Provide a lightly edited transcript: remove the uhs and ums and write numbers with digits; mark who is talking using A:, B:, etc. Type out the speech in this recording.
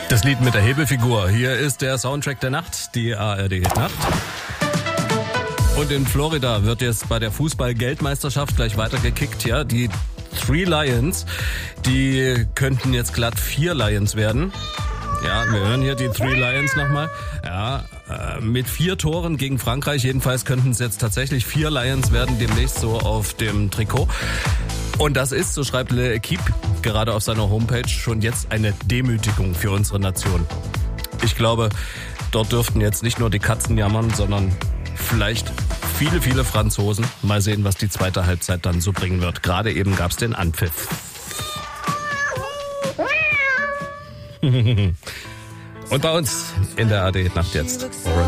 A: Das Lied mit der Hebefigur. Hier ist der Soundtrack der Nacht, die ARD-Nacht. Und in Florida wird jetzt bei der Fußball-Weltmeisterschaft gleich weitergekickt. Ja, die Three Lions, die könnten jetzt glatt 4 Lions werden. Ja, wir hören hier die Three Lions nochmal. Ja, mit 4 Toren gegen Frankreich. Jedenfalls könnten es jetzt tatsächlich 4 Lions werden, demnächst so auf dem Trikot. Und das ist, so schreibt L'Equipe gerade auf seiner Homepage, schon jetzt eine Demütigung für unsere Nation. Ich glaube, dort dürften jetzt nicht nur die Katzen jammern, sondern vielleicht viele, viele Franzosen. Mal sehen, was die zweite Halbzeit dann so bringen wird. Gerade eben gab es den Anpfiff. Und bei uns in der ARD Nacht jetzt.